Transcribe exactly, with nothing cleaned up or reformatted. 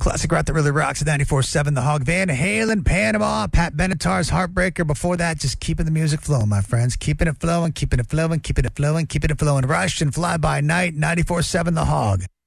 Classic rock that really rocks at ninety-four seven The Hog. Van Halen, Panama, Pat Benatar's Heartbreaker. Before that, just keeping the music flowing, my friends. Keeping it flowing, keeping it flowing, keeping it flowing, keeping it flowing. Rush and Fly By Night, ninety-four seven The Hog.